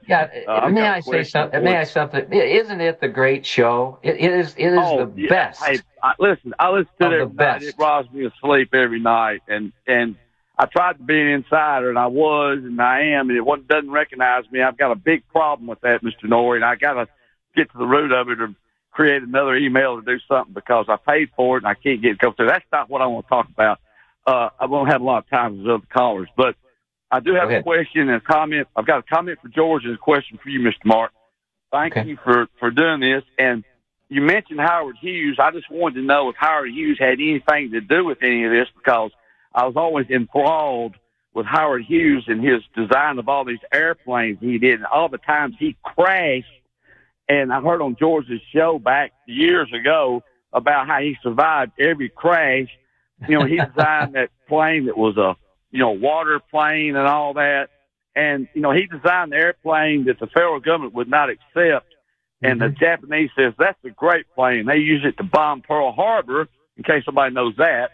Yeah, I've may got a I say question something? for May you. I something? Isn't it the great show? It is. It is Oh the yeah. Hey, best I listen to it of the every night. It best. robs me of sleep every night, and I tried to be an insider, and I was, and I am, and it doesn't recognize me. I've got a big problem with that, Mr. Norrie, and I got to get to the root of it or create another email to do something because I paid for it and I can't get it go through. That's not what I want to talk about. I won't have a lot of time with other callers, but I do have a question and a comment. I've got a comment for George and a question for you, Mr. Mark. Thank you for doing this. And you mentioned Howard Hughes. I just wanted to know if Howard Hughes had anything to do with any of this because I was always enthralled with Howard Hughes and his design of all these airplanes he did and all the times he crashed. And I heard on George's show back years ago about how he survived every crash. You know, he designed that plane that was a, water plane and all that. And, he designed the airplane that the federal government would not accept. And the Japanese says, that's a great plane. They use it to bomb Pearl Harbor, in case somebody knows that.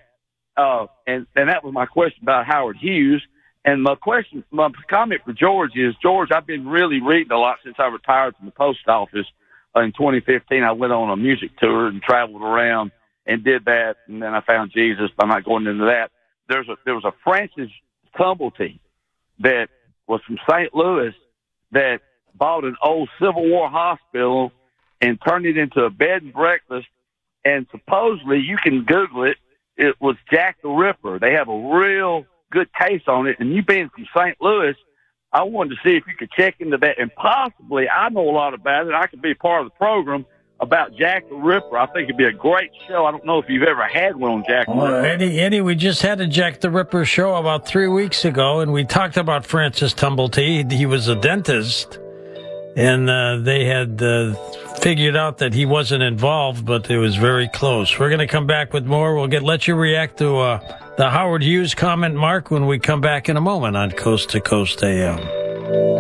And that was my question about Howard Hughes. And my comment for George is, George, I've been really reading a lot since I retired from the post office. In 2015, I went on a music tour and traveled around and did that. And then I found Jesus. I'm not going into that. There was a Francis Tumblety that was from St. Louis that bought an old Civil War hospital and turned it into a bed and breakfast. And supposedly, you can Google it, it was Jack the Ripper. They have a real good case on it. And you being from St. Louis, I wanted to see if you could check into that. And possibly, I know a lot about it. I could be part of the program about Jack the Ripper. I think it'd be a great show. I don't know if you've ever had one on Jack the Ripper. Eddie, we just had a Jack the Ripper show about 3 weeks ago, and we talked about Francis Tumblety. He was a dentist, and they had figured out that he wasn't involved, but it was very close. We're going to come back with more. We'll let you react to the Howard Hughes comment, Mark, when we come back in a moment on Coast to Coast AM.